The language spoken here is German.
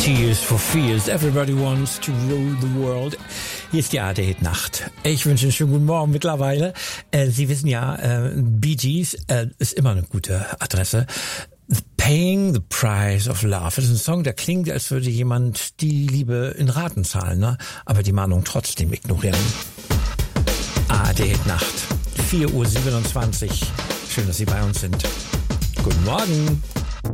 Tears for Fears. Everybody wants to rule the world. Hier ist die ARD-Nacht. Ich wünsche einen schönen guten Morgen mittlerweile. Sie wissen ja, Bee Gees ist immer eine gute Adresse. Paying the Price of Love. Das ist ein Song, der klingt, als würde jemand die Liebe in Raten zahlen, ne? Aber die Mahnung trotzdem ignorieren. ARD-Nacht. 4:27 Uhr. Schön, dass Sie bei uns sind. Guten Morgen.